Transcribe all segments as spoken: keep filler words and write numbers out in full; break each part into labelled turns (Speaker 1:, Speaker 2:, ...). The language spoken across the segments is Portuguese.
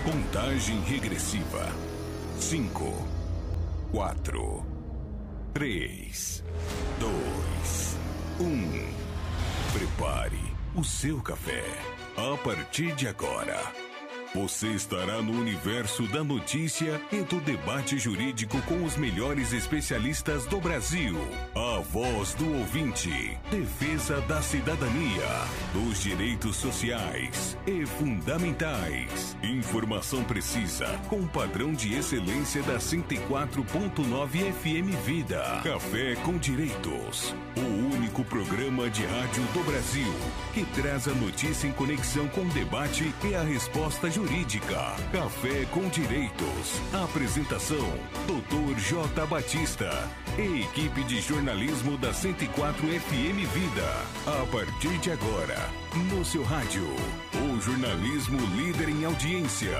Speaker 1: Contagem regressiva. Cinco, quatro, três, dois, um. Prepare o seu café. A partir de agora, você estará no universo da notícia e do debate jurídico com os melhores especialistas do Brasil. A voz do ouvinte, defesa da cidadania, dos direitos sociais e fundamentais. Informação precisa, com padrão de excelência da cento e quatro ponto nove F M Vida. Café com Direitos, o único programa de rádio do Brasil que traz a notícia em conexão com o debate e a resposta jurídica. Jurídica. Café com Direitos. Apresentação: doutor J. Batista e equipe de jornalismo da cento e quatro F M Vida. A partir de agora, no seu rádio, o jornalismo líder em audiência.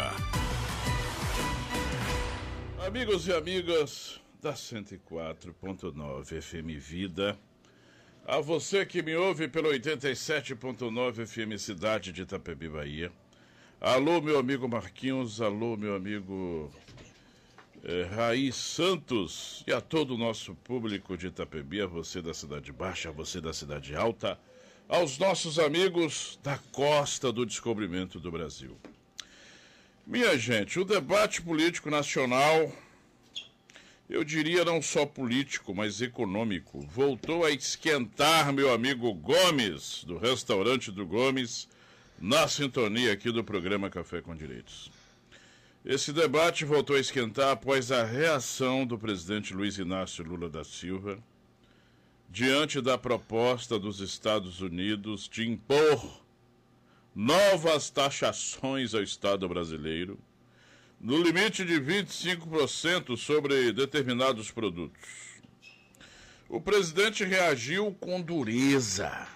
Speaker 2: Amigos e amigas da cento e quatro ponto nove F M Vida, a você que me ouve pelo oitenta e sete ponto nove F M Cidade de Itapebi, Bahia. Alô, meu amigo Marquinhos, alô, meu amigo eh, Raiz Santos, e a todo o nosso público de Itapebi, a você da Cidade Baixa, a você da Cidade Alta, aos nossos amigos da costa do descobrimento do Brasil. Minha gente, o debate político nacional, eu diria não só político, mas econômico, voltou a esquentar, meu amigo Gomes, do restaurante do Gomes, na sintonia aqui do programa Café com Direitos. Esse debate voltou a esquentar após a reação do presidente Luiz Inácio Lula da Silva diante da proposta dos Estados Unidos de impor novas taxações ao Estado brasileiro no limite de vinte e cinco por cento sobre determinados produtos. O presidente reagiu com dureza.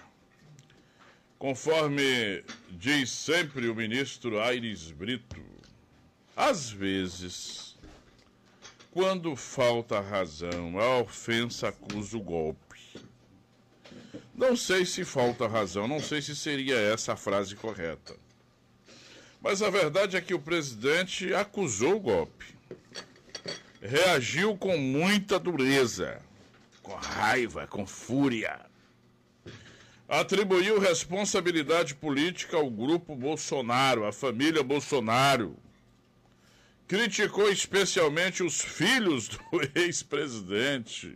Speaker 2: Conforme diz sempre o ministro Aires Brito, às vezes, quando falta razão, a ofensa acusa o golpe. Não sei se falta razão, não sei se seria essa a frase correta. Mas a verdade é que o presidente acusou o golpe. Reagiu com muita dureza, com raiva, com fúria. Atribuiu responsabilidade política ao grupo Bolsonaro, à família Bolsonaro. Criticou especialmente os filhos do ex-presidente.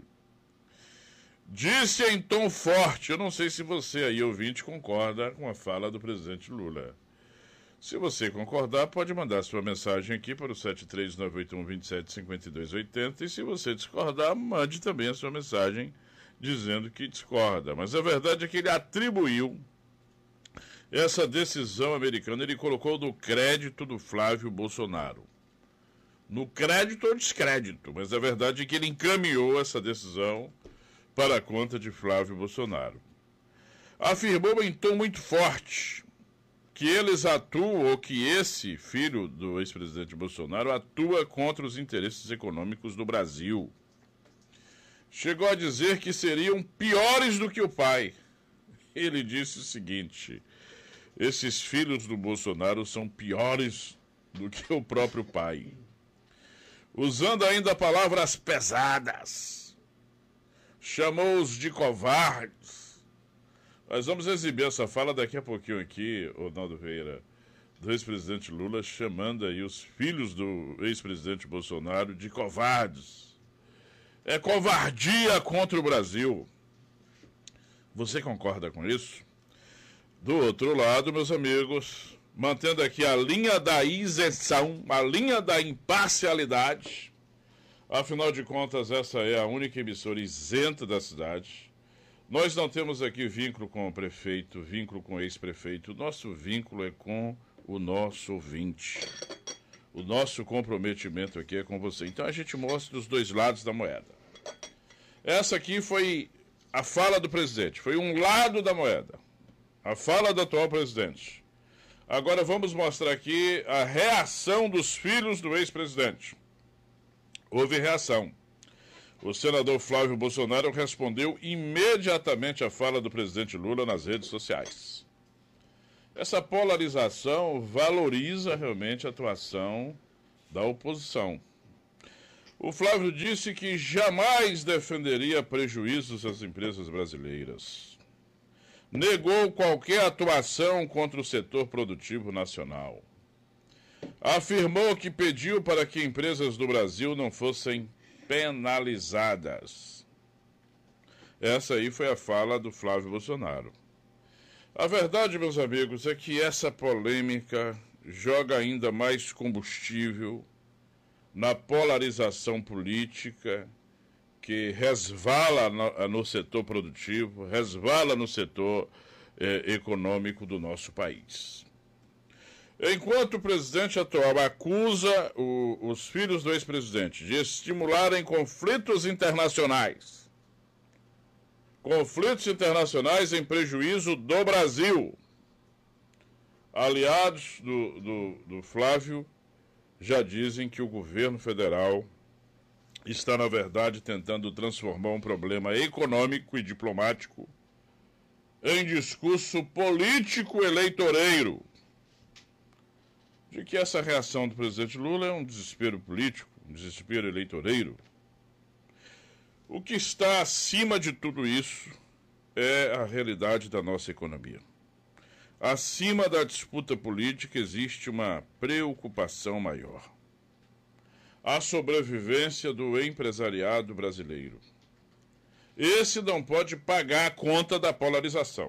Speaker 2: Disse em tom forte, eu não sei se você aí, ouvinte, concorda com a fala do presidente Lula. Se você concordar, pode mandar sua mensagem aqui para o sete três nove oito um dois sete cinco dois oito zero, e se você discordar, mande também a sua mensagem dizendo que discorda. Mas a verdade é que ele atribuiu essa decisão americana, ele colocou no crédito do Flávio Bolsonaro. No crédito ou descrédito, mas a verdade é que ele encaminhou essa decisão para a conta de Flávio Bolsonaro. Afirmou em tom muito forte que eles atuam, ou que esse filho do ex-presidente Bolsonaro atua contra os interesses econômicos do Brasil. Chegou a dizer que seriam piores do que o pai. Ele disse o seguinte: esses filhos do Bolsonaro são piores do que o próprio pai. Usando ainda palavras pesadas, chamou-os de covardes. Nós vamos exibir essa fala daqui a pouquinho aqui, Ronaldo Vieira, do ex-presidente Lula, chamando aí os filhos do ex-presidente Bolsonaro de covardes. É covardia contra o Brasil. Você concorda com isso? Do outro lado, meus amigos, mantendo aqui a linha da isenção, a linha da imparcialidade. Afinal de contas, essa é a única emissora isenta da cidade. Nós não temos aqui vínculo com o prefeito, vínculo com o ex-prefeito. O nosso vínculo é com o nosso ouvinte. O nosso comprometimento aqui é com você. Então a gente mostra os dois lados da moeda. Essa aqui foi a fala do presidente. Foi um lado da moeda. A fala do atual presidente. Agora vamos mostrar aqui a reação dos filhos do ex-presidente. Houve reação. O senador Flávio Bolsonaro respondeu imediatamente à fala do presidente Lula nas redes sociais. Essa polarização valoriza realmente a atuação da oposição. O Flávio disse que jamais defenderia prejuízos às empresas brasileiras. Negou qualquer atuação contra o setor produtivo nacional. Afirmou que pediu para que empresas do Brasil não fossem penalizadas. Essa aí foi a fala do Flávio Bolsonaro. A verdade, meus amigos, é que essa polêmica joga ainda mais combustível na polarização política que resvala no, no setor produtivo, resvala no setor eh, econômico do nosso país. Enquanto o presidente atual acusa o, os filhos do ex-presidente de estimularem conflitos internacionais, conflitos internacionais em prejuízo do Brasil, aliados do, do, do Flávio já dizem que o governo federal está, na verdade, tentando transformar um problema econômico e diplomático em discurso político eleitoreiro. De que essa reação do presidente Lula é um desespero político, um desespero eleitoreiro. O que está acima de tudo isso é a realidade da nossa economia. Acima da disputa política existe uma preocupação maior. A sobrevivência do empresariado brasileiro. Esse não pode pagar a conta da polarização.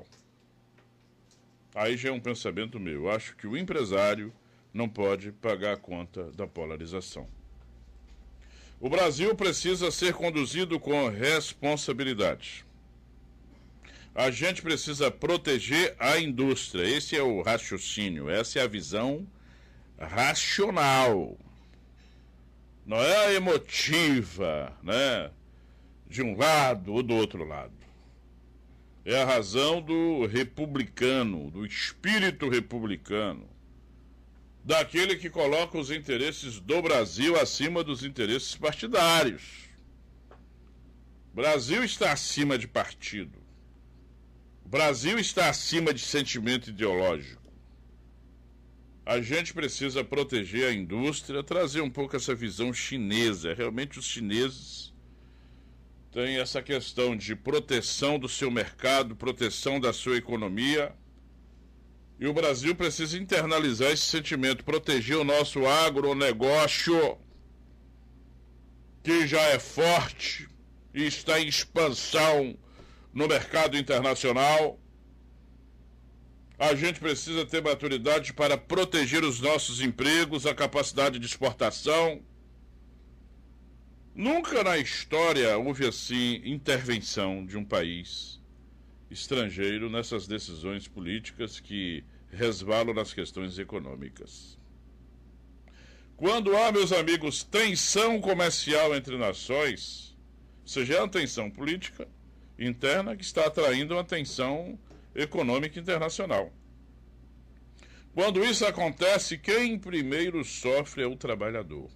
Speaker 2: Aí já é um pensamento meu. Eu acho que o empresário não pode pagar a conta da polarização. O Brasil precisa ser conduzido com responsabilidade. A gente precisa proteger a indústria. Esse é o raciocínio, essa é a visão racional. Não é a emotiva, né? De um lado ou do outro lado. É a razão do republicano, do espírito republicano. Daquele que coloca os interesses do Brasil acima dos interesses partidários. O Brasil está acima de partido. O Brasil está acima de sentimento ideológico. A gente precisa proteger a indústria, trazer um pouco essa visão chinesa. Realmente os chineses têm essa questão de proteção do seu mercado, proteção da sua economia. E o Brasil precisa internalizar esse sentimento, proteger o nosso agronegócio, que já é forte e está em expansão no mercado internacional. A gente precisa ter maturidade para proteger os nossos empregos, a capacidade de exportação. Nunca na história houve assim intervenção de um país estrangeiro nessas decisões políticas que resvalam nas questões econômicas. Quando há, meus amigos, tensão comercial entre nações, ou seja, é uma tensão política interna que está atraindo uma tensão econômica internacional. Quando isso acontece, quem primeiro sofre é o trabalhador.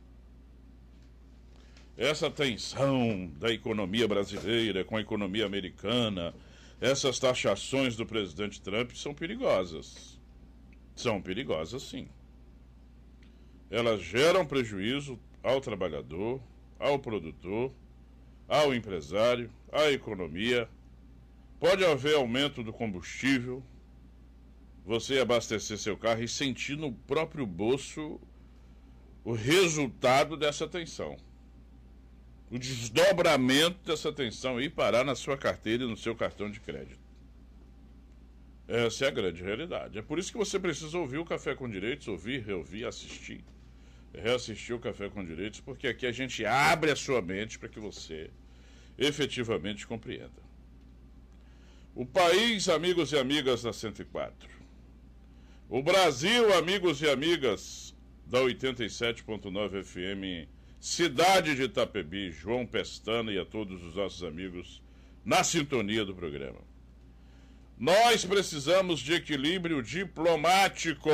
Speaker 2: Essa tensão da economia brasileira com a economia americana, essas taxações do presidente Trump são perigosas. São perigosas, sim. Elas geram prejuízo ao trabalhador, ao produtor, ao empresário, à economia. Pode haver aumento do combustível, você abastecer seu carro e sentir no próprio bolso o resultado dessa tensão. O desdobramento dessa tensão e parar na sua carteira e no seu cartão de crédito. Essa é a grande realidade. É por isso que você precisa ouvir o Café com Direitos, ouvir, reouvir, assistir. Reassistir o Café com Direitos, porque aqui a gente abre a sua mente para que você efetivamente compreenda. O país, amigos e amigas da cento e quatro. O Brasil, amigos e amigas da oitenta e sete ponto nove F M, cidade de Itapebi, João Pestana e a todos os nossos amigos na sintonia do programa. Nós precisamos de equilíbrio diplomático.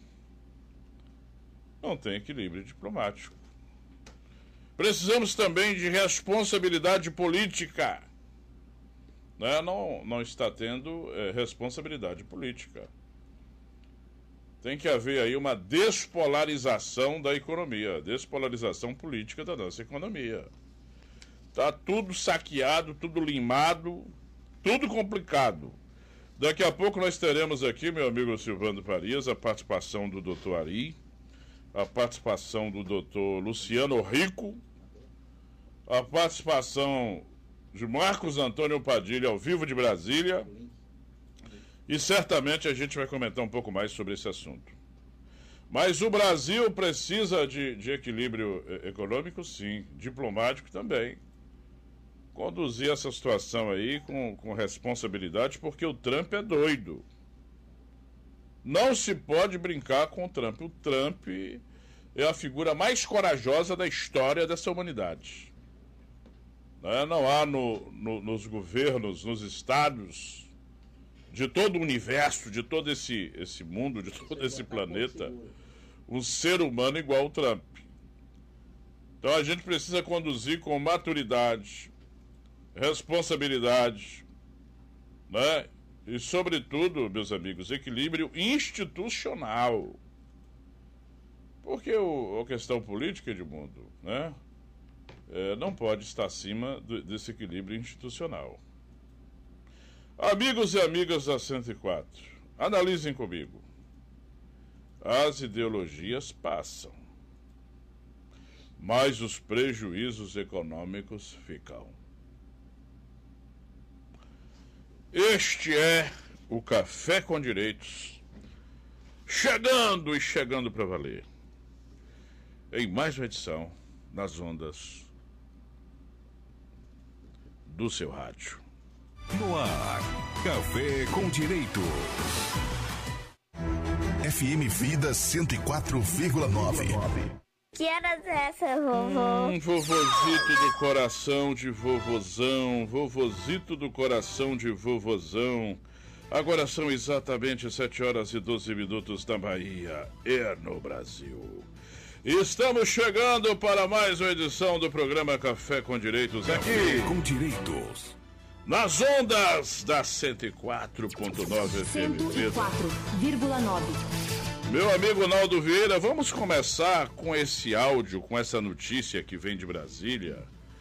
Speaker 2: Não tem equilíbrio diplomático. Precisamos também de responsabilidade política. Né? Não, não está tendo é, responsabilidade política. tem que haver aí uma despolarização da economia, despolarização política da nossa economia. Tá tudo saqueado, tudo limado, tudo complicado. Daqui a pouco nós teremos aqui, meu amigo Silvano Farias, a participação do doutor Ari, a participação do doutor Luciano Rico, a participação de Marcos Antônio Padilha, ao vivo de Brasília, e certamente a gente vai comentar um pouco mais sobre esse assunto. Mas o Brasil precisa de, de equilíbrio econômico, sim, diplomático também. Conduzir essa situação aí com, com responsabilidade, porque o Trump é doido. Não se pode brincar com o Trump. O Trump é a figura mais corajosa da história dessa humanidade. Não há no, no, nos governos, nos estados, de todo o universo, de todo esse, esse mundo, de todo esse planeta, um ser humano igual ao Trump. Então a gente precisa conduzir com maturidade, responsabilidade, né? E, sobretudo, meus amigos, equilíbrio institucional. Porque o, a questão política, Edmundo, né? É, não pode estar acima do, desse equilíbrio institucional. Amigos e amigas da cento e quatro, analisem comigo. As ideologias passam, mas os prejuízos econômicos ficam. Este é o Café com Direitos, chegando e chegando para valer, em mais uma edição nas ondas do seu rádio.
Speaker 1: No ar, Café com Direitos. F M Vida cento e quatro vírgula nove.
Speaker 3: Que horas é essa, vovô?
Speaker 2: Hum, vovozito do coração de vovozão, vovozito do coração de vovozão. Agora são exatamente sete horas e doze minutos na Bahia e no Brasil. Estamos chegando para mais uma edição do programa Café com Direitos aqui.
Speaker 1: Café com Direitos.
Speaker 2: Nas ondas da cento e quatro ponto nove F M Vida.
Speaker 4: cento e quatro vírgula nove.
Speaker 2: Meu amigo Naldo Vieira, vamos começar com esse áudio, com essa notícia que vem de Brasília.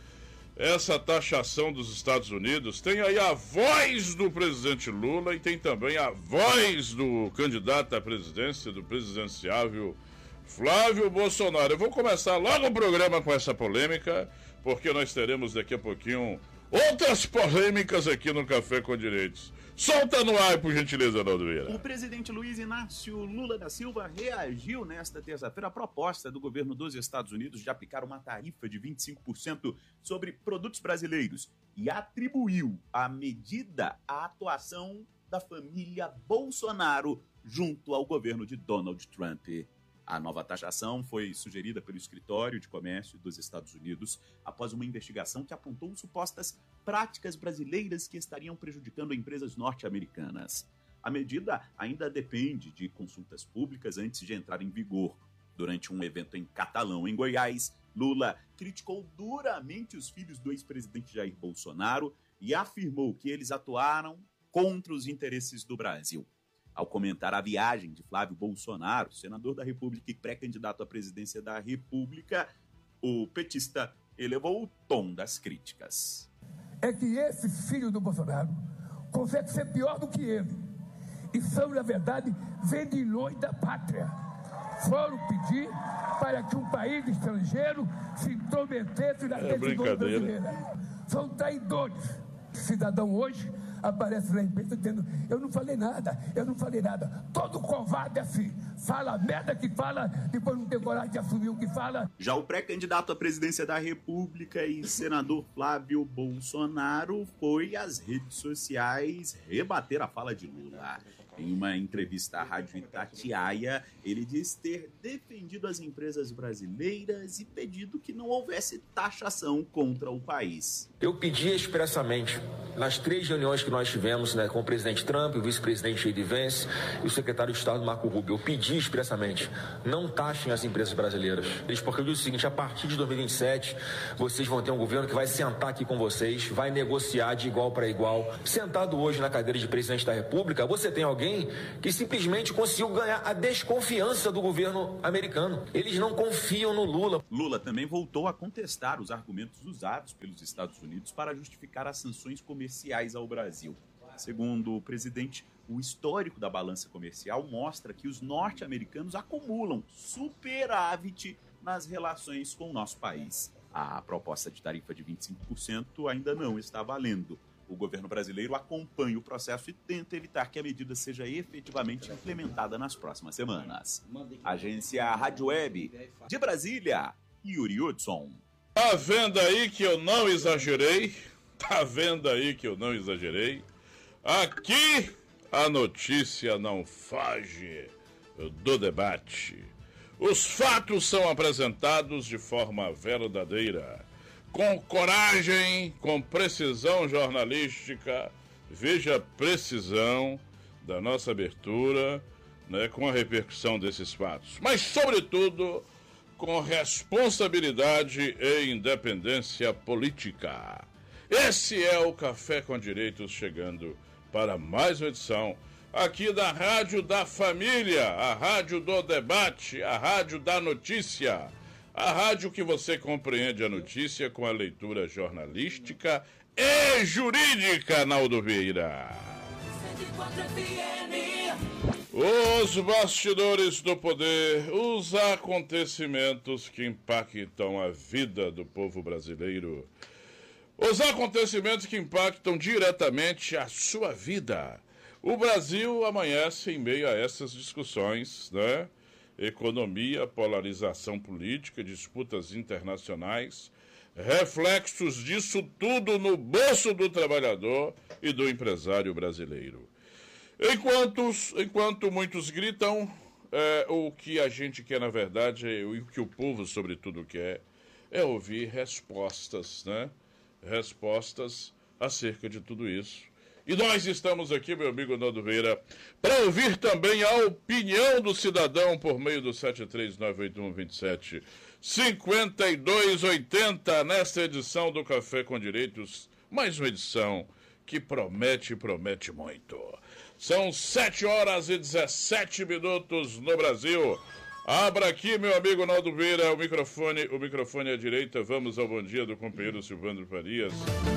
Speaker 2: Essa taxação dos Estados Unidos tem aí a voz do presidente Lula e tem também a voz do candidato à presidência, do presidenciável Flávio Bolsonaro. Eu vou começar logo o programa com essa polêmica, porque nós teremos daqui a pouquinho outras polêmicas aqui no Café com Direitos. Solta no ar, por gentileza, Naldo Vieira.
Speaker 5: O presidente Luiz Inácio Lula da Silva reagiu nesta terça-feira à proposta do governo dos Estados Unidos de aplicar uma tarifa de vinte e cinco por cento sobre produtos brasileiros e atribuiu a medida à atuação da família Bolsonaro junto ao governo de Donald Trump. A nova taxação foi sugerida pelo Escritório de Comércio dos Estados Unidos após uma investigação que apontou supostas práticas brasileiras que estariam prejudicando empresas norte-americanas. A medida ainda depende de consultas públicas antes de entrar em vigor. Durante um evento em Catalão, em Goiás, Lula criticou duramente os filhos do ex-presidente Jair Bolsonaro e afirmou que eles atuaram contra os interesses do Brasil. Ao comentar a viagem de Flávio Bolsonaro, senador da República e pré-candidato à presidência da República, o petista elevou o tom das críticas.
Speaker 6: É que esse filho do Bolsonaro consegue ser pior do que ele. E são, na verdade, vendilhões da pátria. Foram pedir para que um país estrangeiro se intrometesse na
Speaker 2: é
Speaker 6: decisão brasileira. São traidores. Cidadão hoje aparece na imprensa dizendo, eu não falei nada, eu não falei nada. Todo covarde é assim, fala a merda que fala, depois não tem coragem de assumir o que fala.
Speaker 5: Já o pré-candidato à presidência da República e senador Flávio Bolsonaro foi às redes sociais rebater a fala de Lula. Em uma entrevista à Rádio Itatiaia, ele diz ter defendido as empresas brasileiras e pedido que não houvesse taxação contra o país.
Speaker 7: Eu pedi expressamente, nas três reuniões que nós tivemos, né, com o presidente Trump, o vice-presidente J D Vance e o secretário de Estado Marco Rubio, eu pedi expressamente, não taxem as empresas brasileiras. Porque eu disse o seguinte, a partir de dois mil e vinte e sete, vocês vão ter um governo que vai sentar aqui com vocês, vai negociar de igual para igual. Sentado hoje na cadeira de presidente da República, você tem alguém alguém que simplesmente conseguiu ganhar a desconfiança do governo americano. Eles não confiam no Lula.
Speaker 5: Lula também voltou a contestar os argumentos usados pelos Estados Unidos para justificar as sanções comerciais ao Brasil. Segundo o presidente, o histórico da balança comercial mostra que os norte-americanos acumulam superávit nas relações com o nosso país. A proposta de tarifa de vinte e cinco por cento ainda não está valendo. O governo brasileiro acompanha o processo e tenta evitar que a medida seja efetivamente implementada nas próximas semanas. Agência Rádio Web de Brasília, Yuri Hudson.
Speaker 2: Tá vendo aí que eu não exagerei? Tá vendo aí que eu não exagerei? Aqui a notícia não foge do debate. Os fatos são apresentados de forma verdadeira, com coragem, com precisão jornalística. Veja a precisão da nossa abertura, né, com a repercussão desses fatos. Mas, sobretudo, com responsabilidade e independência política. Esse é o Café com Direitos chegando para mais uma edição aqui da Rádio da Família, a Rádio do Debate, a Rádio da Notícia, a rádio que você compreende a notícia com a leitura jornalística e jurídica, Naldo Vieira. Os bastidores do poder, os acontecimentos que impactam a vida do povo brasileiro, os acontecimentos que impactam diretamente a sua vida. O Brasil amanhece em meio a essas discussões, né? Economia, polarização política, disputas internacionais, reflexos disso tudo no bolso do trabalhador e do empresário brasileiro. Enquanto, enquanto muitos gritam, é, o que a gente quer, na verdade, é, o que o povo, sobretudo, quer, é ouvir respostas, né? Respostas acerca de tudo isso. E nós estamos aqui, meu amigo Naldo Vieira, para ouvir também a opinião do cidadão por meio do sete três nove oito um dois sete cinco dois oito zero, nesta edição do Café com Direitos, mais uma edição que promete, promete muito. São sete horas e dezessete minutos no Brasil. Abra aqui, meu amigo Naldo Vieira, o microfone, o microfone à direita. Vamos ao bom dia do companheiro Silvandro Farias.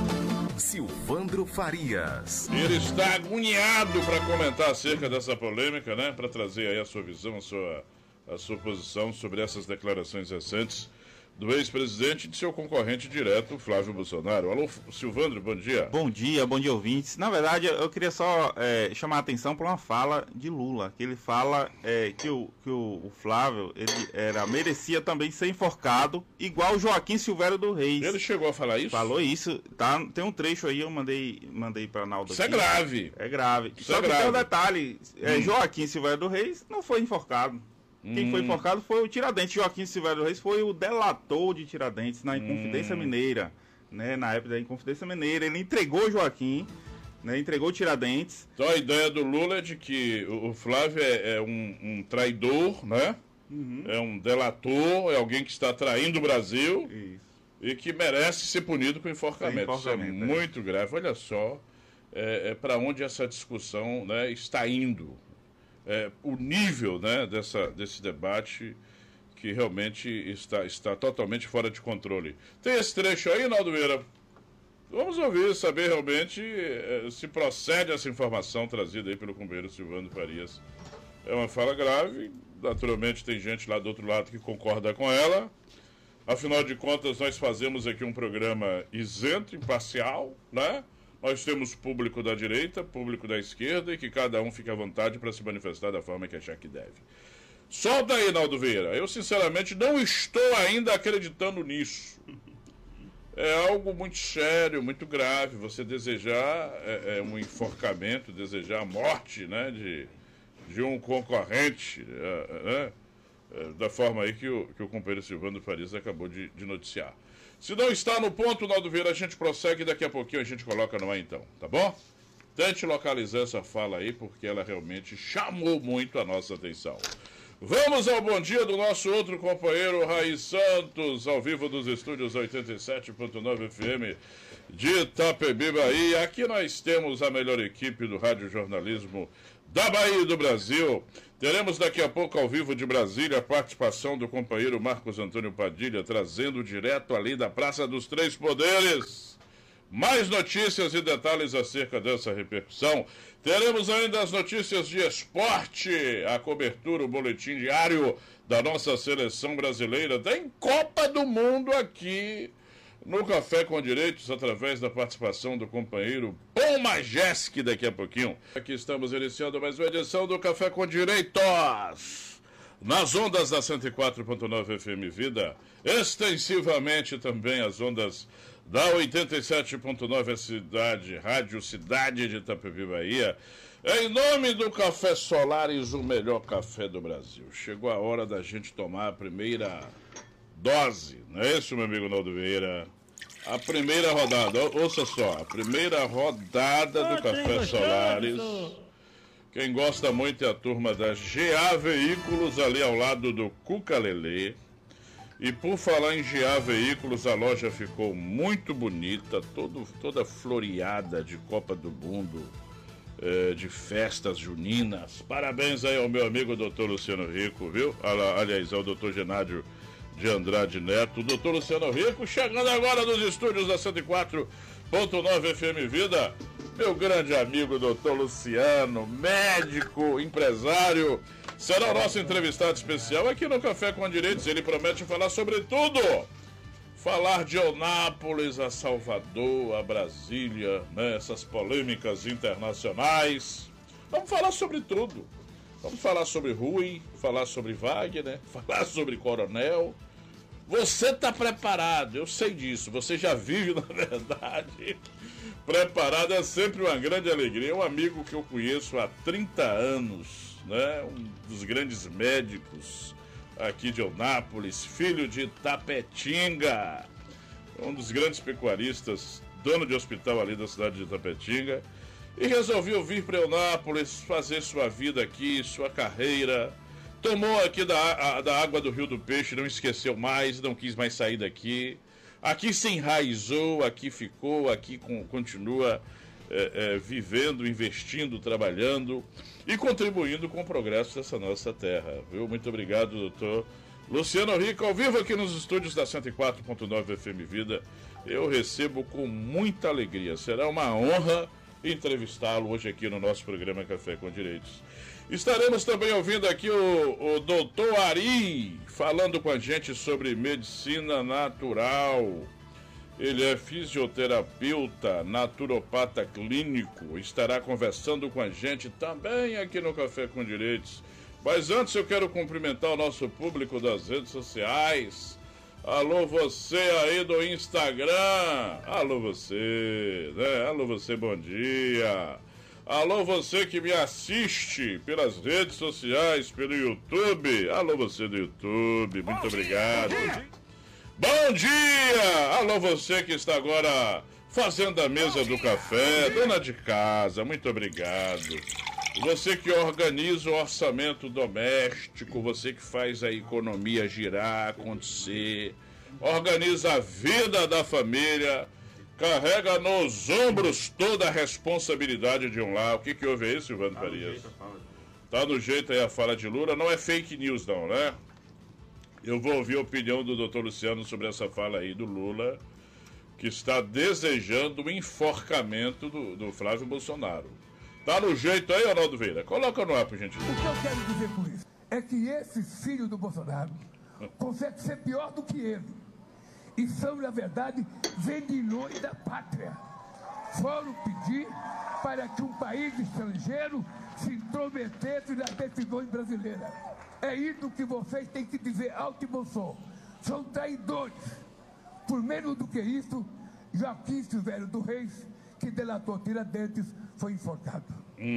Speaker 1: Silvandro Farias.
Speaker 2: Ele está agoniado para comentar acerca dessa polêmica, né? Para trazer aí a sua visão, a sua, a sua posição sobre essas declarações recentes do ex-presidente e de seu concorrente direto, Flávio Bolsonaro. Alô, Silvandro, bom dia.
Speaker 8: Bom dia, bom dia, ouvintes. Na verdade, eu queria só é, chamar a atenção para uma fala de Lula, que ele fala é, que, o, que o, o Flávio ele era, merecia também ser enforcado, igual o Joaquim Silvério do Reis.
Speaker 2: Ele chegou a falar isso?
Speaker 8: Falou isso. Tá, tem um trecho aí, eu mandei, mandei para Naldo.
Speaker 2: Isso
Speaker 8: aqui.
Speaker 2: é grave.
Speaker 8: É grave.
Speaker 2: Isso
Speaker 8: só
Speaker 2: é
Speaker 8: que
Speaker 2: grave.
Speaker 8: tem um detalhe, é,
Speaker 2: hum.
Speaker 8: Joaquim Silvério do Reis não foi enforcado. Quem foi enforcado foi o Tiradentes. Joaquim Silvério do Reis foi o delator de Tiradentes na Inconfidência hum. Mineira, né? Na época da Inconfidência Mineira. Ele entregou Joaquim, né? Entregou Tiradentes.
Speaker 2: Então a ideia do Lula é de que o Flávio é, é um, um traidor, né? Uhum. É um delator, é alguém que está traindo o Brasil.
Speaker 8: Isso.
Speaker 2: E que merece ser punido com enforcamento.
Speaker 8: enforcamento
Speaker 2: Isso é, é muito grave. Olha só é, é para onde essa discussão, né, está indo. É, o nível, né, dessa, desse debate que realmente está, está totalmente fora de controle. Tem esse trecho aí, Naldo Vieira? Vamos ouvir, saber realmente é, se procede essa informação trazida aí pelo companheiro Silvandro Farias. É uma fala grave, naturalmente tem gente lá do outro lado que concorda com ela. Afinal de contas, nós fazemos aqui um programa isento, imparcial, né? Nós temos público da direita, público da esquerda e que cada um fique à vontade para se manifestar da forma que achar que deve. Solta aí, Naldo Vieira. Eu, sinceramente, não estou ainda acreditando nisso. É algo muito sério, muito grave. Você desejar é, é, um enforcamento, desejar a morte, né, de, de um concorrente, é, é, da forma aí que o, que o companheiro Silvandro Farias acabou de, de noticiar. Se não está no ponto, Naldo Vieira, a gente prossegue e daqui a pouquinho a gente coloca no ar então, tá bom? Tente localizar essa fala aí, porque ela realmente chamou muito a nossa atenção. Vamos ao bom dia do nosso outro companheiro, Raí Santos, ao vivo dos estúdios oitenta e sete ponto nove F M de Itapebi, Bahia. Aqui nós temos a melhor equipe do rádio jornalismo da Bahia e do Brasil. Teremos daqui a pouco, ao vivo de Brasília, a participação do companheiro Marcos Antônio Padilha, trazendo direto ali da Praça dos Três Poderes. Mais notícias e detalhes acerca dessa repercussão. Teremos ainda as notícias de esporte, a cobertura, o boletim diário da nossa seleção brasileira. Tem Copa do Mundo aqui no Café com Direitos, através da participação do companheiro Pom Majeski daqui a pouquinho. Aqui estamos iniciando mais uma edição do Café com Direitos, nas ondas da cento e quatro ponto nove F M Vida, extensivamente também as ondas da oitenta e sete ponto nove a cidade, Rádio Cidade de Itapevi, Bahia. Em nome do Café Solares, o melhor café do Brasil. Chegou a hora da gente tomar a primeira dose, não é isso, meu amigo Naldo Vieira? A primeira rodada, ouça só, a primeira rodada do Café Solares. Quem gosta muito é a turma da G A Veículos, ali ao lado do Cuca Lelê. E por falar em G A Veículos, a loja ficou muito bonita, todo, toda floreada de Copa do Mundo, eh, de festas juninas. Parabéns aí ao meu amigo doutor Luciano Rico, viu? Aliás, ao doutor Genádio de Andrade Neto. O doutor Luciano Rico chegando agora nos estúdios da cento e quatro ponto nove F M Vida. Meu grande amigo doutor Luciano, médico, empresário, será o nosso entrevistado especial aqui no Café com Direitos. Ele promete falar sobre tudo. Falar de Eunápolis a Salvador, a Brasília, né, essas polêmicas internacionais. Vamos falar sobre tudo. Vamos falar sobre Rui, falar sobre Wagner, falar sobre Coronel. Você está preparado, eu sei disso. Você já vive, na verdade. Preparado é sempre uma grande alegria. É um amigo que eu conheço há trinta anos, né? Um dos grandes médicos aqui de Eunápolis, filho de Tapetinga, um dos grandes pecuaristas, dono de hospital ali da cidade de Tapetinga, e resolveu vir para Eunápolis, fazer sua vida aqui, sua carreira. Tomou aqui da, a, da água do Rio do Peixe, não esqueceu mais, não quis mais sair daqui. Aqui se enraizou, aqui ficou, aqui com, continua é, é, vivendo, investindo, trabalhando e contribuindo com o progresso dessa nossa terra. Viu? Muito obrigado, doutor Luciano Rico, ao vivo aqui nos estúdios da cento e quatro ponto nove F M Vida. Eu recebo com muita alegria. Será uma honra entrevistá-lo hoje aqui no nosso programa Café com Direitos. Estaremos também ouvindo aqui o, o doutor Ari, falando com a gente sobre medicina natural. Ele é fisioterapeuta, naturopata clínico, estará conversando com a gente também aqui no Café com Direitos. Mas antes eu quero cumprimentar o nosso público das redes sociais. Alô você aí do Instagram, alô você, né? Alô você, bom dia. Alô você que me assiste pelas redes sociais, pelo YouTube. Alô você do YouTube, muito bom obrigado. Dia, bom, dia. bom dia! Alô você que está agora fazendo a mesa bom do dia, café, dona de casa, muito obrigado. Você que organiza o orçamento doméstico, você que faz a economia girar, acontecer, organiza a vida da família, carrega nos ombros toda a responsabilidade de um lar. O que que houve aí, Silvano Farias? Tá no jeito aí a fala de Lula. Não é fake news não, né? Eu vou ouvir a opinião do doutor Luciano sobre essa fala aí do Lula, que está desejando o enforcamento do, do Flávio Bolsonaro. Tá no jeito aí, Arnaldo Vieira? Coloca no ar, por gentileza.
Speaker 6: O que eu quero dizer com isso é que esse filho do Bolsonaro consegue ser pior do que ele. E são, na verdade, vendilhões da pátria. Foram pedir para que um país estrangeiro se intrometesse nas decisões brasileiras. É isso que vocês têm que dizer alto e bom som. São traidores. Por menos do que isso, Joaquim Silvério dos Reis, que delatou Tiradentes, foi enforcado.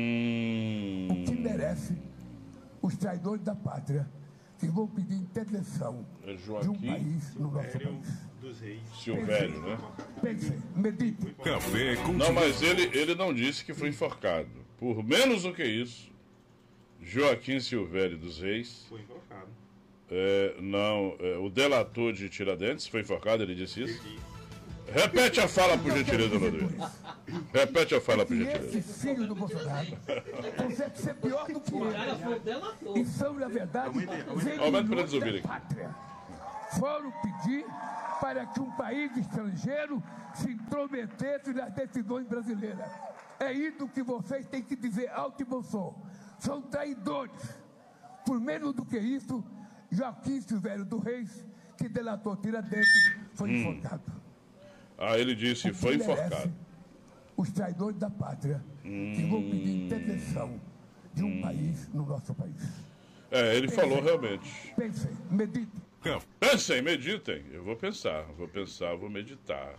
Speaker 2: Hum...
Speaker 6: O que merece os traidores da pátria que vão pedir intervenção
Speaker 2: é
Speaker 6: de um país no nosso país.
Speaker 8: Dos Reis.
Speaker 2: Silvério, né?
Speaker 6: Pense, medite.
Speaker 1: Café com
Speaker 2: Não, mas ele, ele não disse que foi enforcado. Por menos do que isso, Joaquim Silvério dos Reis...
Speaker 8: Foi enforcado.
Speaker 2: É, não, é, o delator de Tiradentes foi enforcado, ele disse isso? Repete a fala, por gentileza, Rodrigo. Repete a fala, por gentileza.
Speaker 6: Esse filho do Bolsonaro consegue ser pior do que ele. E são, na verdade, vendedores da pátria. Foram pedir para que um país estrangeiro se intrometesse nas decisões brasileiras. É isso que vocês têm que dizer alto e bom som. São traidores. Por menos do que isso, Joaquim Silvério dos Reis, que delatou Tiradentes, foi hum. enforcado.
Speaker 2: Ah, ele disse, foi enforcado.
Speaker 6: Os traidores da pátria hum. que vão pedir intervenção de um hum. país no nosso país.
Speaker 2: É, ele
Speaker 6: pensem,
Speaker 2: falou realmente.
Speaker 6: Pensem, meditem.
Speaker 2: Pensem, meditem. Eu vou pensar, vou pensar, vou meditar.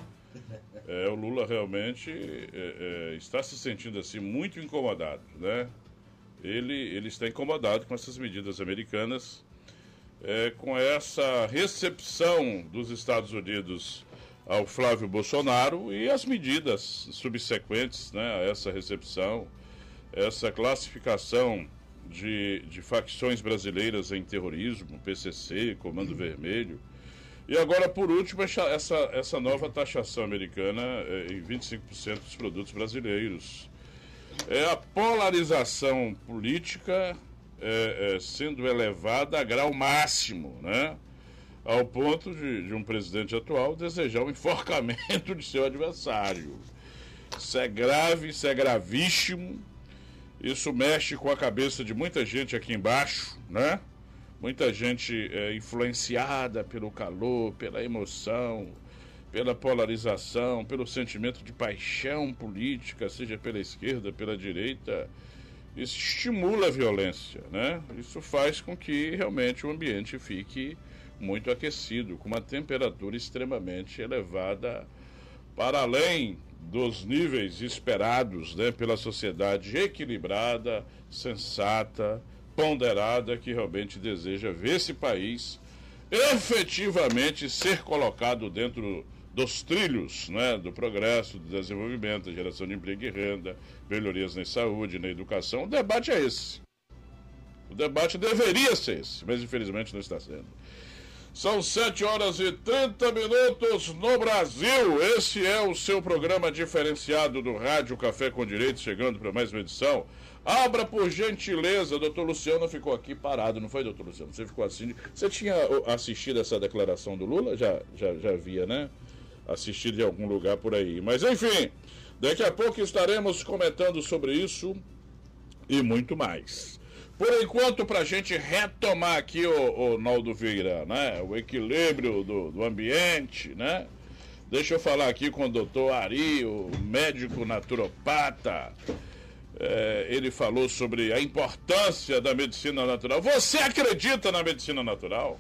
Speaker 2: É, o Lula realmente é, é, está se sentindo assim muito incomodado, né? Ele, ele está incomodado com essas medidas americanas, é, com essa recepção dos Estados Unidos ao Flávio Bolsonaro e as medidas subsequentes, né, a essa recepção, essa classificação de, de facções brasileiras em terrorismo, P C C, Comando Vermelho. E agora, por último, essa, essa nova taxação americana é, em vinte e cinco por cento dos produtos brasileiros. É a polarização política é, é, sendo elevada a grau máximo, né? Ao ponto de, de um presidente atual desejar o enforcamento de seu adversário. Isso é grave, isso é gravíssimo. Isso mexe com a cabeça de muita gente aqui embaixo, né? Muita gente é, influenciada pelo calor, pela emoção, pela polarização, pelo sentimento de paixão política, seja pela esquerda, pela direita. Isso estimula a violência, né? Isso faz com que realmente o ambiente fique muito aquecido, com uma temperatura extremamente elevada, para além dos níveis esperados, né, pela sociedade equilibrada, sensata, ponderada, que realmente deseja ver esse país efetivamente ser colocado dentro dos trilhos, né, do progresso, do desenvolvimento, da geração de emprego e renda, melhorias na saúde, na educação. O debate é esse. O debate deveria ser esse, mas infelizmente não está sendo. São sete horas e trinta minutos no Brasil. Esse é o seu programa diferenciado do Rádio Café com Direito, chegando para mais uma edição. Abra, por gentileza. Doutor Luciano ficou aqui parado, não foi, doutor Luciano? Você ficou assim. Você tinha assistido essa declaração do Lula? Já, já, já havia, né? Assistido de algum lugar por aí. Mas, enfim, daqui a pouco estaremos comentando sobre isso e muito mais. Por enquanto, para a gente retomar aqui, o, o Naldo Vieira, né? O equilíbrio do, do ambiente, né? Deixa eu falar aqui com o doutor Ari, o médico naturopata. É, ele falou sobre a importância da medicina natural. Você acredita na medicina natural?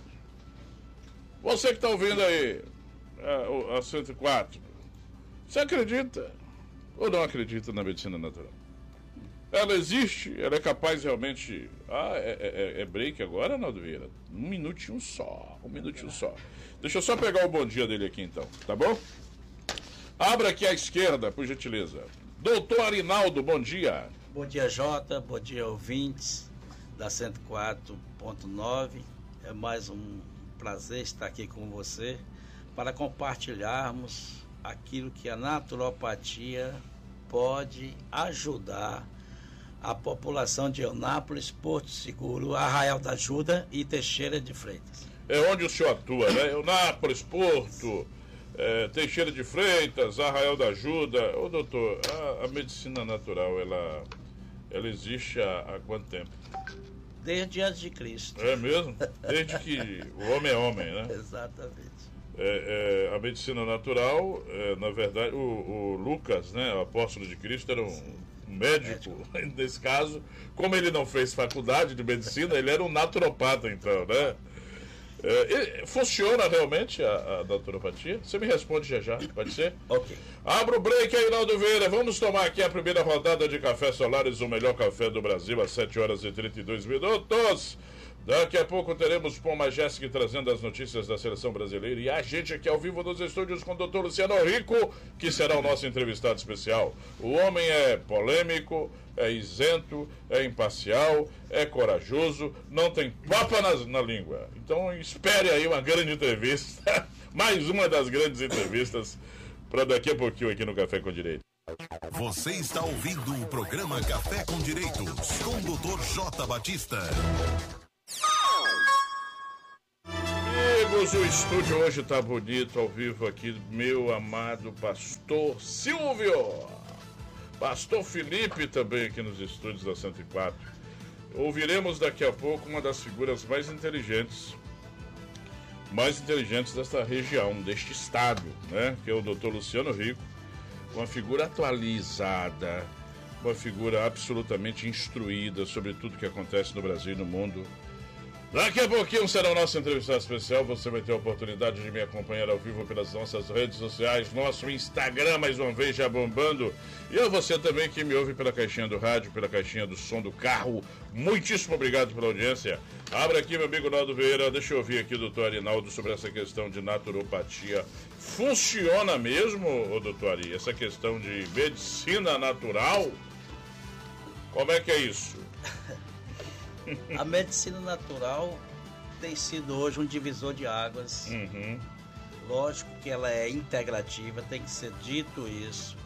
Speaker 2: Você que está ouvindo aí, a, a cento e quatro, você acredita ou não acredita na medicina natural? Ela existe, ela é capaz realmente... Ah, é, é, é break agora, Naldo Vieira? Um minutinho só, um minutinho só. Deixa eu só pegar o bom dia dele aqui, então, tá bom? Abra aqui à esquerda, por gentileza. Doutor Arinaldo, bom dia.
Speaker 9: Bom dia, Jota. Bom dia, ouvintes da cento e quatro ponto nove. É mais um prazer estar aqui com você para compartilharmos aquilo que a naturopatia pode ajudar a população de Eunápolis, Porto Seguro, Arraial da Ajuda e Teixeira de Freitas.
Speaker 2: É onde o senhor atua, né? Eunápolis, Porto, é, Teixeira de Freitas, Arraial da Ajuda. Ô, doutor, a, a medicina natural, ela, ela existe há, há quanto tempo?
Speaker 9: Desde antes de Cristo.
Speaker 2: É mesmo? Desde que o homem é homem, né?
Speaker 9: Exatamente.
Speaker 2: É, é, a medicina natural, é, na verdade, o, o Lucas, né, o apóstolo de Cristo, era um médico, médico, nesse caso. Como ele não fez faculdade de medicina, ele era um naturopata, então, né? É, funciona realmente a, a naturopatia? Você me responde já já, pode ser?
Speaker 9: Ok.
Speaker 2: Abra o break aí, Naldo Vieira. Vamos tomar aqui a primeira rodada de Café Solares, o melhor café do Brasil, às sete horas e trinta e dois minutos. Daqui a pouco teremos Pom Majestic trazendo as notícias da seleção brasileira e a gente aqui ao vivo nos estúdios com o doutor Luciano Rico, que será o nosso entrevistado especial. O homem é polêmico, é isento, é imparcial, é corajoso, não tem papa na, na língua. Então espere aí uma grande entrevista Mais uma das grandes entrevistas para daqui a pouquinho aqui no Café com Direito.
Speaker 1: Você está ouvindo o programa Café com Direitos, com o doutor J. Batista.
Speaker 2: Amigos, o estúdio hoje está bonito, ao vivo aqui, meu amado pastor Silvio. Pastor Felipe também aqui nos estúdios da cento e quatro. Ouviremos daqui a pouco uma das figuras mais inteligentes, mais inteligentes desta região, deste estado, né? Que é o doutor Luciano Rico. Uma figura atualizada, uma figura absolutamente instruída sobre tudo que acontece no Brasil e no mundo. Daqui a pouquinho será o nosso entrevistado especial. Você vai ter a oportunidade de me acompanhar ao vivo pelas nossas redes sociais, nosso Instagram mais uma vez já bombando. E a você também que me ouve pela caixinha do rádio, pela caixinha do som do carro. Muitíssimo obrigado pela audiência. Abra aqui, meu amigo Naldo Vieira. Deixa eu ouvir aqui o doutor Arinaldo sobre essa questão de naturopatia. Funciona mesmo, ô doutor Ari, essa questão de medicina natural? Como é que é isso?
Speaker 9: A medicina natural tem sido hoje um divisor de águas.
Speaker 2: Uhum.
Speaker 9: Lógico que ela é integrativa, tem que ser dito isso.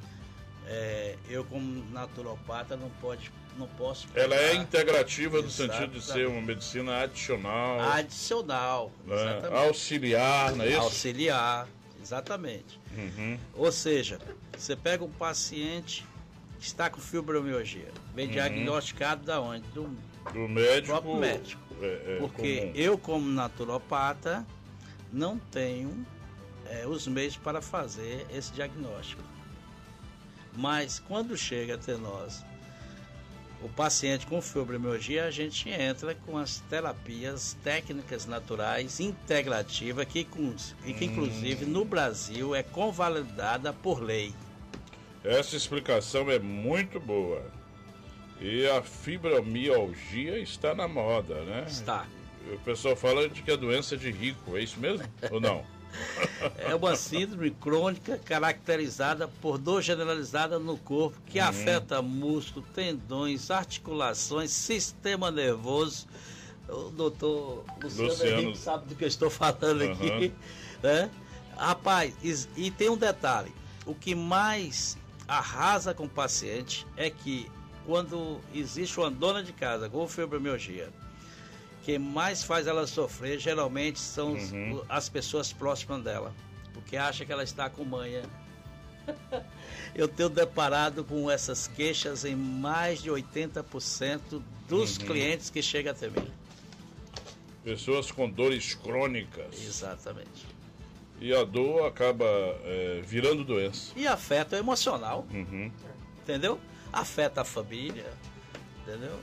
Speaker 9: É, eu, como naturopata, não, pode, não posso...
Speaker 2: Ela é integrativa no
Speaker 9: Exatamente.
Speaker 2: sentido de ser uma medicina adicional.
Speaker 9: Adicional,
Speaker 2: né? Auxiliar, não é isso?
Speaker 9: Auxiliar, exatamente.
Speaker 2: Uhum.
Speaker 9: Ou seja, você pega um paciente que está com fibromialgia, vem
Speaker 2: Uhum.
Speaker 9: diagnosticado da onde? Do,
Speaker 2: do médico.
Speaker 9: próprio médico.
Speaker 2: É, é
Speaker 9: Porque
Speaker 2: comum.
Speaker 9: eu, como naturopata, não tenho é, os meios para fazer esse diagnóstico. Mas quando chega até nós o paciente com fibromialgia, a gente entra com as terapias técnicas naturais integrativas que, e que inclusive no Brasil é convalidada por lei.
Speaker 2: Essa explicação é muito boa. E a fibromialgia está na moda, né?
Speaker 9: Está.
Speaker 2: O pessoal fala de que é doença de rico, é isso mesmo? Ou não?
Speaker 9: É uma síndrome crônica caracterizada por dor generalizada no corpo que
Speaker 2: Uhum.
Speaker 9: afeta músculo, tendões, articulações, sistema nervoso. O doutor Luciano,
Speaker 2: Luciano.
Speaker 9: Henrique sabe do que eu estou falando
Speaker 2: Uhum.
Speaker 9: aqui. Né? Rapaz, e, e tem um detalhe. O que mais arrasa com o paciente é que quando existe uma dona de casa com fibromialgia, quem mais faz ela sofrer geralmente são os-
Speaker 2: Uhum.
Speaker 9: as pessoas próximas dela, porque acha que ela está com manha. Eu tenho deparado com essas queixas em mais de oitenta por cento dos
Speaker 2: Uhum.
Speaker 9: clientes que chegam até mim.
Speaker 2: Pessoas com dores crônicas.
Speaker 9: Exatamente.
Speaker 2: E a dor acaba é, virando doença.
Speaker 9: E afeta o emocional,
Speaker 2: Uhum.
Speaker 9: entendeu? Afeta a família, entendeu?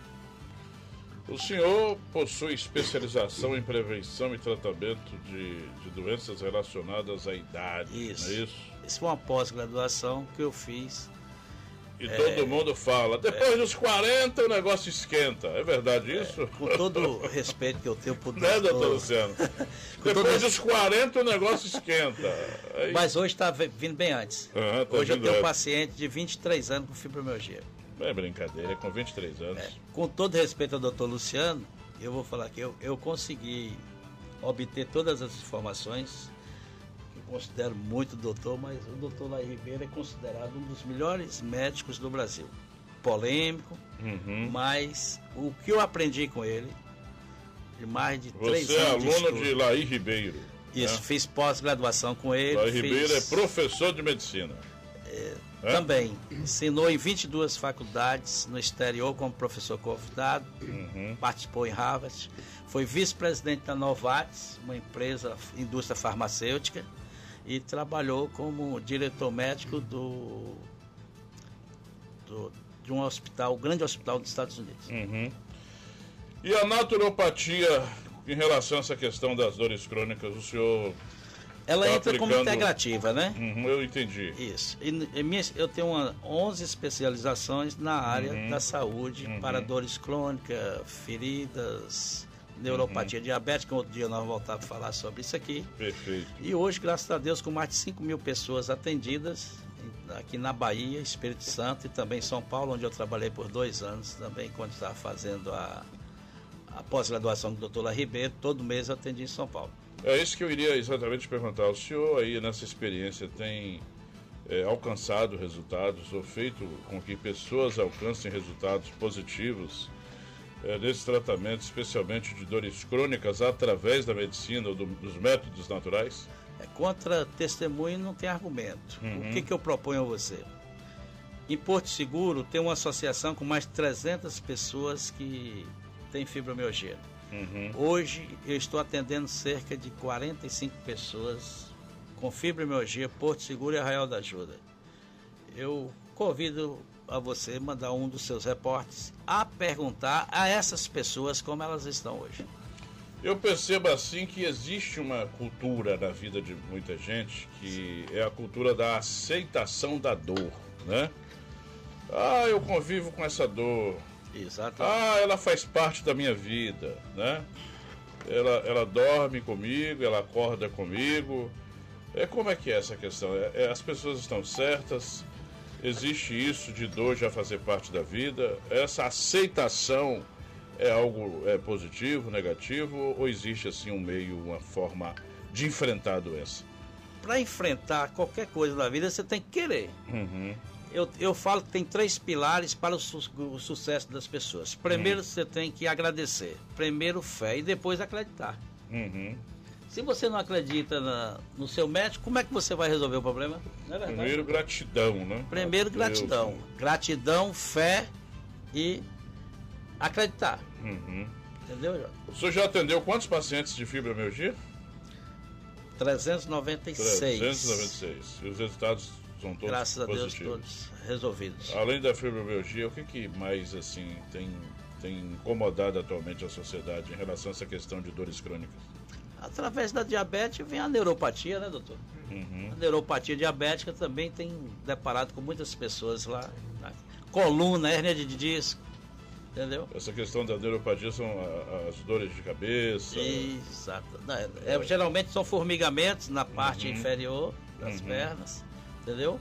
Speaker 2: O senhor possui especialização em prevenção e tratamento de, de doenças relacionadas à idade,
Speaker 9: Isso.
Speaker 2: não é isso?
Speaker 9: Isso foi uma pós-graduação que eu fiz.
Speaker 2: E
Speaker 9: É.
Speaker 2: todo mundo fala, depois dos quarenta o negócio esquenta. É verdade isso?
Speaker 9: Com todo o respeito que eu tenho por
Speaker 2: Né, doutor Luciano?
Speaker 9: Com
Speaker 2: Depois
Speaker 9: todo-
Speaker 2: dos quarenta o negócio esquenta. Aí-
Speaker 9: Mas hoje está vindo bem antes.
Speaker 2: Aham, tá
Speaker 9: hoje eu
Speaker 2: vindo
Speaker 9: tenho um
Speaker 2: antes.
Speaker 9: paciente de vinte e três anos com fibromialgia.
Speaker 2: É brincadeira, é com vinte e três anos.
Speaker 9: Com todo respeito ao doutor Luciano, eu vou falar que eu, eu consegui obter todas as informações. Eu considero muito doutor, mas o doutor Laí Ribeiro é considerado um dos melhores médicos do Brasil. Polêmico,
Speaker 2: Uhum.
Speaker 9: mas o que eu aprendi com ele, de mais de três
Speaker 2: Você é
Speaker 9: anos de
Speaker 2: aluno
Speaker 9: estudo.
Speaker 2: de Laí Ribeiro.
Speaker 9: Isso,
Speaker 2: né?
Speaker 9: fiz pós-graduação com ele.
Speaker 2: Laí
Speaker 9: fiz-
Speaker 2: Ribeiro é professor de medicina. É?
Speaker 9: Também. Ensinou em vinte e duas faculdades no exterior como professor convidado.
Speaker 2: Uhum.
Speaker 9: Participou em Harvard. Foi vice-presidente da Novartis, uma empresa, indústria farmacêutica. E trabalhou como diretor médico do, do- de um hospital, um grande hospital dos Estados Unidos.
Speaker 2: Uhum. E a naturopatia, em relação a essa questão das dores crônicas, o senhor...
Speaker 9: Ela
Speaker 2: tá
Speaker 9: entra como
Speaker 2: aplicando-
Speaker 9: integrativa, né?
Speaker 2: Uhum, eu entendi.
Speaker 9: Isso. E, e minha- eu tenho uma, onze especializações na área
Speaker 2: Uhum.
Speaker 9: da saúde
Speaker 2: Uhum.
Speaker 9: para dores crônicas, feridas, neuropatia diabética. Outro dia nós vamos voltar a falar sobre isso aqui.
Speaker 2: Perfeito.
Speaker 9: E hoje, graças a Deus, com mais de cinco mil pessoas atendidas em- aqui na Bahia, Espírito Santo e também em São Paulo, onde eu trabalhei por dois anos também, quando estava fazendo a, a pós-graduação do doutor La Ribeiro. Todo mês eu atendi em São Paulo.
Speaker 2: É isso que eu iria exatamente perguntar. O senhor aí nessa experiência tem é, alcançado resultados ou feito com que pessoas alcancem resultados positivos é, nesse tratamento, especialmente de dores crônicas, através da medicina ou do, dos métodos naturais?
Speaker 9: É, contra testemunho não tem argumento.
Speaker 2: Uhum.
Speaker 9: O que, que eu proponho a você? Em Porto Seguro tem uma associação com mais de trezentas pessoas que têm fibromialgia.
Speaker 2: Uhum.
Speaker 9: Hoje eu estou atendendo cerca de quarenta e cinco pessoas com fibromialgia, Porto Seguro e Arraial da Ajuda. Eu convido a você mandar um dos seus reportes a perguntar a essas pessoas como elas estão hoje.
Speaker 2: Eu percebo assim que existe uma cultura na vida de muita gente que é a cultura da aceitação da dor, né? Ah, eu convivo com essa dor.
Speaker 9: Exatamente.
Speaker 2: Ah, ela faz parte da minha vida, né? Ela, ela dorme comigo, ela acorda comigo. É, como é que é essa questão? É, é, as pessoas estão certas? Existe isso de dor já fazer parte da vida? Essa aceitação é algo é, positivo, negativo? Ou existe assim um meio, uma forma de enfrentar a doença?
Speaker 9: Para enfrentar qualquer coisa na vida, você tem que querer.
Speaker 2: Uhum.
Speaker 9: Eu, eu falo que tem três pilares para o, su o sucesso das pessoas. Primeiro, uhum. você tem que agradecer. Primeiro, fé e depois acreditar.
Speaker 2: Uhum.
Speaker 9: Se você não acredita na, no seu médico, como é que você vai resolver o problema? Não é verdade?
Speaker 2: Primeiro, gratidão, né?
Speaker 9: Primeiro, gratidão. Deus. Gratidão, fé e acreditar.
Speaker 2: Uhum.
Speaker 9: Entendeu, Jorge?
Speaker 2: O senhor já atendeu quantos pacientes de fibromialgia?
Speaker 9: trezentos e noventa e seis.
Speaker 2: trezentos e noventa e seis. E os resultados são todos
Speaker 9: Graças a
Speaker 2: positivos.
Speaker 9: Deus, todos resolvidos.
Speaker 2: Além da fibromialgia, o que, que mais assim tem, tem incomodado atualmente a sociedade em relação a essa questão de dores crônicas?
Speaker 9: Através da diabetes vem a neuropatia, né, doutor?
Speaker 2: Uhum.
Speaker 9: A neuropatia diabética também tem deparado com muitas pessoas lá. Né? Coluna, hérnia de disco, entendeu?
Speaker 2: Essa questão da neuropatia são a, as dores de cabeça.
Speaker 9: Exato. É, é, geralmente são formigamentos na parte
Speaker 2: uhum. inferior
Speaker 9: das
Speaker 2: uhum.
Speaker 9: pernas, entendeu?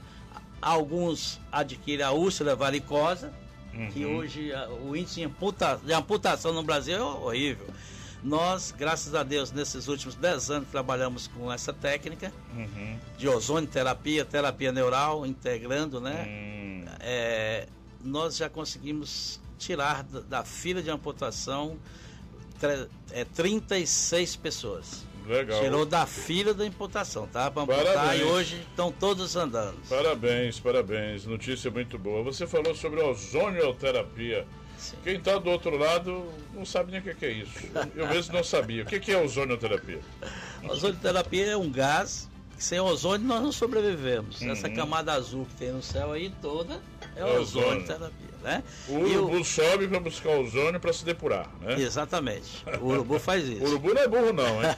Speaker 9: Alguns adquirem a úlcera varicosa, uhum. que hoje a, o índice de, amputa, de amputação no Brasil é horrível. Nós, graças a Deus, nesses últimos dez anos trabalhamos com essa técnica
Speaker 2: uhum.
Speaker 9: de ozônio terapia, terapia neural, integrando, né?
Speaker 2: Uhum.
Speaker 9: É, nós já conseguimos tirar da, da fila de amputação tre, é, trinta e seis pessoas.
Speaker 2: Legal.
Speaker 9: Tirou da fila da amputação, tá? Para amputar e hoje estão todos andando.
Speaker 2: Parabéns, parabéns. Notícia muito boa. Você falou sobre ozonioterapia. Sim. Quem está do outro lado não sabe nem o que é isso. Eu mesmo não sabia. O que é ozonioterapia?
Speaker 9: Ozonioterapia é um gás que sem ozônio nós não sobrevivemos.
Speaker 2: Uhum.
Speaker 9: Essa camada azul que tem no céu aí toda é ozonioterapia, né?
Speaker 2: O urubu o... sobe para buscar ozônio para se depurar, né?
Speaker 9: Exatamente. O urubu faz isso.
Speaker 2: O urubu não é burro não, hein?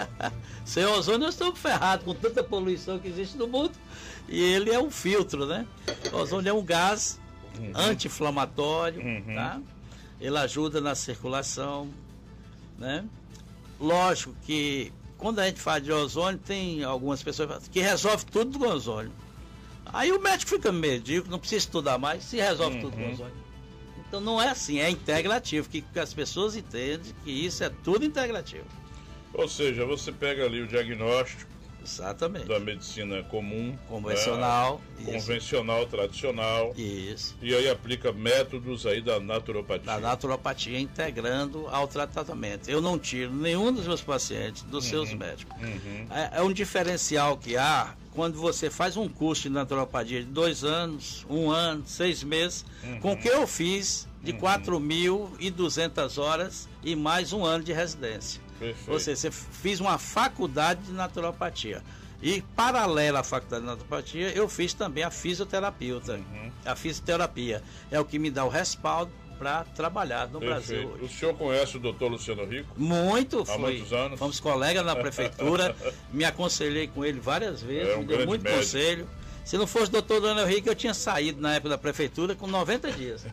Speaker 9: Sem ozônio nós estamos ferrados com tanta poluição que existe no mundo. E ele é um filtro, né? O ozônio é um gás uhum. anti-inflamatório, uhum. tá? Ele ajuda na circulação, né? Lógico que quando a gente fala de ozônio, tem algumas pessoas que resolvem tudo com ozônio. Aí o médico fica medíocre, não precisa estudar mais, se resolve uhum. tudo com ozônio. Então não é assim, é integrativo, que as pessoas entendem que isso é tudo integrativo.
Speaker 2: Ou seja, você pega ali o diagnóstico
Speaker 9: Exatamente.
Speaker 2: da medicina comum,
Speaker 9: convencional,
Speaker 2: né? convencional, tradicional.
Speaker 9: Isso.
Speaker 2: E aí aplica métodos aí da naturopatia.
Speaker 9: Da naturopatia integrando ao tratamento. Eu não tiro nenhum dos meus pacientes dos uhum. seus médicos. Uhum. É, é um diferencial que há quando você faz um curso de naturopatia de dois anos, um ano, seis meses, uhum. com o que eu fiz de uhum. quatro mil e duzentas horas e mais um ano de residência.
Speaker 2: Perfeito.
Speaker 9: Ou seja, você fiz uma faculdade de naturopatia. E, paralela à faculdade de naturopatia, eu fiz também a fisioterapia. Uhum. A fisioterapia é o que me dá o respaldo para trabalhar no
Speaker 2: Perfeito.
Speaker 9: Brasil.
Speaker 2: O senhor conhece o doutor Luciano Rico?
Speaker 9: Muito,
Speaker 2: Há
Speaker 9: foi.
Speaker 2: muitos anos?
Speaker 9: Fomos colegas na prefeitura, me aconselhei com ele várias vezes,
Speaker 2: é um
Speaker 9: me deu muito
Speaker 2: médico.
Speaker 9: conselho. Se não fosse o doutor Luciano Rico, eu tinha saído na época da prefeitura com noventa dias.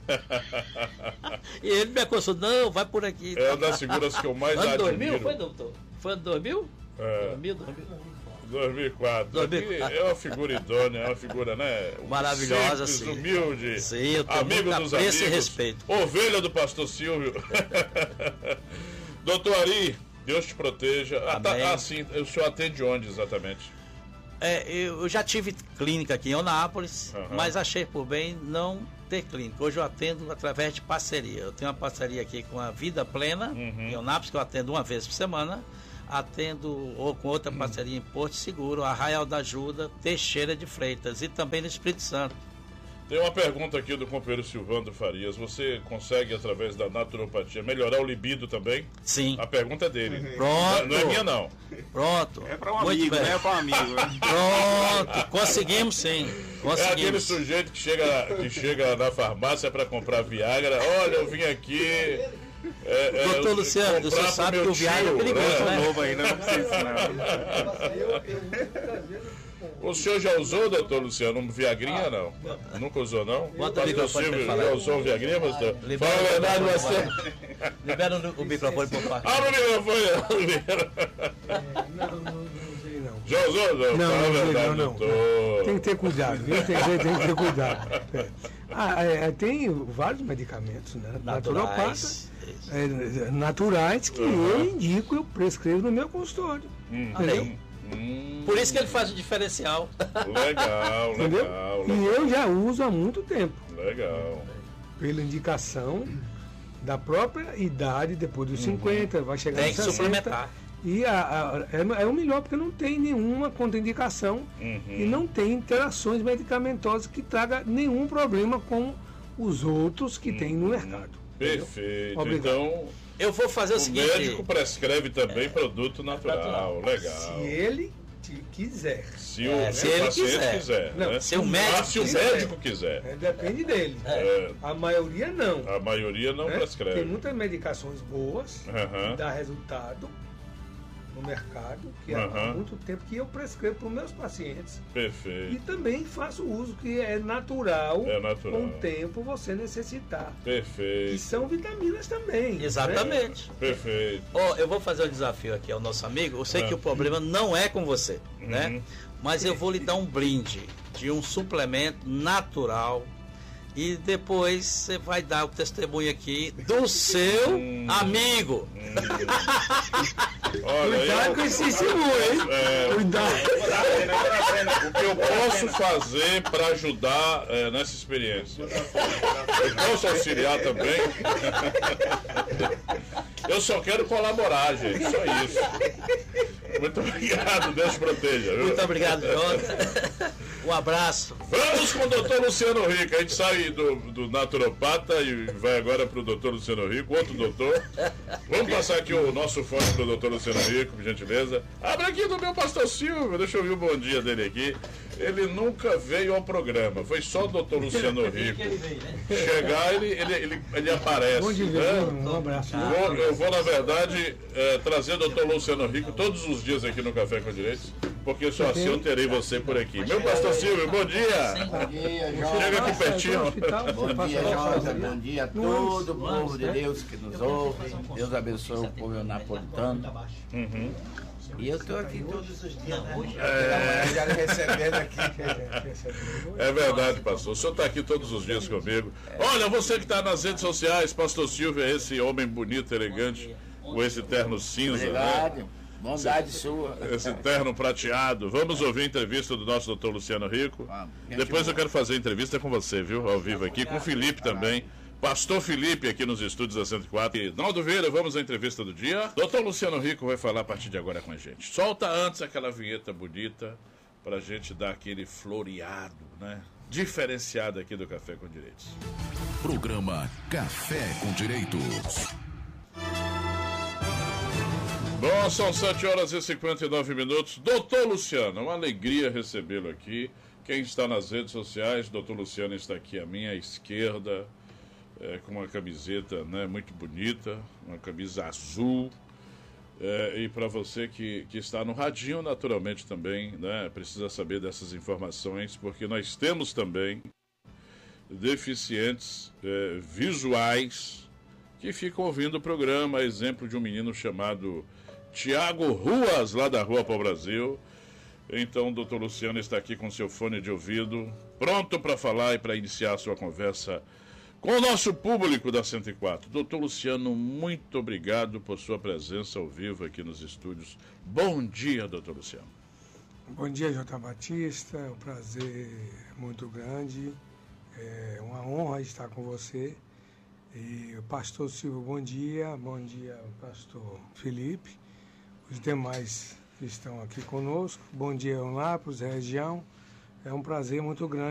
Speaker 9: E ele me aconselhou, não, vai por aqui.
Speaker 2: É uma das figuras que eu mais
Speaker 9: ano
Speaker 2: admiro.
Speaker 9: dois mil, foi, doutor? Foi ano dois mil?
Speaker 2: É.
Speaker 9: dois mil, dois mil.
Speaker 2: dois mil e quatro.
Speaker 9: dois mil e quatro.
Speaker 2: É uma figura idônea, é uma figura, né?
Speaker 9: Maravilhosa,
Speaker 2: simples,
Speaker 9: sim.
Speaker 2: humilde.
Speaker 9: Sim, eu tenho
Speaker 2: amigo dos amigos.
Speaker 9: E respeito.
Speaker 2: Ovelha do pastor Silvio. Doutor Ari, Deus te proteja. Ah, tá, ah, sim, o senhor atende onde exatamente?
Speaker 9: É, eu já tive clínica aqui em Eunápolis, uhum. mas achei por bem não ter clínica. Hoje eu atendo através de parceria. Eu tenho uma parceria aqui com a Vida Plena, uhum. em Eunápolis, que eu atendo uma vez por semana. Atendo ou com outra parceria em Porto Seguro, Arraial da Ajuda, Teixeira de Freitas e também no Espírito Santo.
Speaker 2: Tem uma pergunta aqui do companheiro Silvandro Farias. Você consegue, através da naturopatia, melhorar o libido também?
Speaker 9: Sim.
Speaker 2: A pergunta é dele.
Speaker 9: Pronto.
Speaker 2: Não é minha, não.
Speaker 9: Pronto.
Speaker 8: É para um amigo, né? É para um amigo.
Speaker 9: Pronto. Conseguimos, sim. Conseguimos.
Speaker 2: É aquele sujeito que chega, que chega na farmácia para comprar Viagra. Olha, eu vim aqui... É, é,
Speaker 9: Doutor Luciano, você sabe que o Viagra é perigoso, né?
Speaker 8: Novo ainda, não precisa ensinar.
Speaker 2: O senhor já usou, doutor Luciano, um Viagrinha, ah, não? não? Nunca usou, não?
Speaker 9: Bota o microfone
Speaker 2: Silvio,
Speaker 9: pra falar.
Speaker 2: já usou um Viagrinha, pastor?
Speaker 9: Libera
Speaker 2: Fala a verdade, você.
Speaker 9: Libera o microfone por parte.
Speaker 2: Abre o microfone,
Speaker 10: Não, não, não usei, não.
Speaker 2: Já usou, não?
Speaker 10: Não,
Speaker 2: Fala a verdade,
Speaker 10: não, não,
Speaker 2: doutor.
Speaker 10: Tem que ter cuidado, viu? Tem, tem, tem que ter cuidado. É. Ah, é, tem vários medicamentos, né? Naturais. É, naturais que uhum. eu indico, eu prescrevo no meu consultório.
Speaker 2: Hum.
Speaker 10: Entendeu?
Speaker 9: Hum. Por isso que ele faz o diferencial.
Speaker 2: Legal,
Speaker 10: entendeu?
Speaker 2: legal, legal.
Speaker 10: E eu já uso há muito tempo.
Speaker 2: Legal.
Speaker 10: Pela indicação da própria idade, depois dos uhum. cinquenta, vai chegar
Speaker 9: tem
Speaker 10: nos
Speaker 9: que
Speaker 10: sessenta. Suplementar. E a, a, é, é o melhor, porque não tem nenhuma contraindicação uhum. e não tem interações medicamentosas que traga nenhum problema com os outros que uhum. tem no mercado.
Speaker 2: Perfeito. Então,
Speaker 9: eu vou fazer o,
Speaker 2: o
Speaker 9: seguinte.
Speaker 2: O médico prescreve também é, produto natural. É legal.
Speaker 10: Se ele quiser.
Speaker 2: Se o, é, se o
Speaker 9: ele
Speaker 2: paciente
Speaker 9: quiser.
Speaker 2: quiser
Speaker 9: Não,
Speaker 2: né?
Speaker 9: se o médico,
Speaker 2: ah, se o
Speaker 9: quiser.
Speaker 2: médico quiser.
Speaker 10: É, depende dele.
Speaker 2: É.
Speaker 10: A maioria não.
Speaker 2: A maioria não
Speaker 10: né?
Speaker 2: prescreve.
Speaker 10: Tem muitas medicações boas,
Speaker 2: uhum.
Speaker 10: que dá resultado no mercado, que
Speaker 2: uhum.
Speaker 10: há muito tempo que eu prescrevo para os meus pacientes.
Speaker 2: Perfeito.
Speaker 10: E também faço uso, que é natural,
Speaker 2: é natural.
Speaker 10: Com o tempo você necessitar.
Speaker 2: Perfeito.
Speaker 10: E são vitaminas também.
Speaker 9: Exatamente.
Speaker 10: Né?
Speaker 2: Perfeito.
Speaker 9: Ó, oh, eu vou fazer um desafio aqui ao nosso amigo. Eu sei é. que o problema não é com você, uhum. né? Mas eu vou lhe dar um brinde de um suplemento natural. E depois você vai dar o testemunho aqui do seu hum, amigo. Hum.
Speaker 2: Olha,
Speaker 10: cuidado
Speaker 2: eu,
Speaker 10: com esse testemunho, hein?
Speaker 2: É,
Speaker 10: cuidado.
Speaker 2: O que eu posso fazer para ajudar é, nessa experiência? Eu posso auxiliar também? Eu só quero colaborar, gente. Só isso. Muito obrigado. Deus te proteja. Viu?
Speaker 9: Muito obrigado, Jota. Um abraço.
Speaker 2: Vamos com o doutor Luciano Rico. A gente sai do, do naturopata e vai agora para o doutor Luciano Rico, outro doutor. Vamos passar aqui o nosso fone para o doutor Luciano Rico, por gentileza. Abre aqui do meu pastor Silvio. Deixa eu ver o bom dia dele aqui. Ele nunca veio ao programa. Foi só o doutor Luciano Rico chegar, ele, ele, ele, ele aparece.
Speaker 10: Bom dia,
Speaker 2: né?
Speaker 10: Um abraço.
Speaker 2: Vou, eu vou, na verdade, é, trazer o doutor Luciano Rico todos os dias aqui no Café com Direitos, porque só assim eu terei você por aqui. Meu pastor Silvio, bom dia.
Speaker 11: Bom dia, Jota.
Speaker 2: Chega aqui pertinho.
Speaker 11: Bom dia, Jota. Bom dia a todo o povo de Deus que nos ouve. Deus abençoe o povo napolitano.
Speaker 2: Uhum.
Speaker 11: E eu estou aqui todos os dias, né?
Speaker 2: É...
Speaker 11: Já recebendo aqui.
Speaker 2: É verdade, pastor. O senhor está aqui todos os dias comigo. Olha, você que está nas redes sociais, pastor Silvio é esse homem bonito, elegante, com esse terno cinza.
Speaker 11: Obrigado.
Speaker 2: Né?
Speaker 11: Bondade
Speaker 2: esse,
Speaker 11: sua.
Speaker 2: Esse terno prateado. Vamos ouvir a entrevista do nosso doutor Luciano Rico. Depois eu quero fazer a entrevista com você, viu? Ao vivo aqui, com o Felipe também. Pastor Felipe aqui nos estúdios da cento e quatro. E Naldo Vieira, vamos à entrevista do dia. doutor Luciano Rico vai falar a partir de agora com a gente. Solta antes aquela vinheta bonita pra gente dar aquele floreado, né? Diferenciado aqui do Café com Direitos.
Speaker 1: Programa Café com Direitos.
Speaker 2: Bom, são sete horas e cinquenta e nove minutos. doutor Luciano, uma alegria recebê-lo aqui. Quem está nas redes sociais, doutor Luciano está aqui à minha esquerda. É, com uma camiseta, né, muito bonita, uma camisa azul. É, e para você que, que está no radinho, naturalmente também, né, precisa saber dessas informações, porque nós temos também deficientes é, visuais que ficam ouvindo o programa. Exemplo de um menino chamado Tiago Ruas, lá da Rua Pau Brasil. Então, o doutor Luciano está aqui com seu fone de ouvido, pronto para falar e para iniciar a sua conversa Com o nosso público da cento e quatro. Doutor Luciano, muito obrigado por sua presença ao vivo aqui nos estúdios. Bom dia, doutor Luciano.
Speaker 10: Bom dia, J. Batista. É um prazer muito grande. É uma honra estar com você. E o pastor Silvio, bom dia. Bom dia, pastor Felipe. Os demais que estão aqui conosco. Bom dia, Eunápolis, região. É um prazer muito grande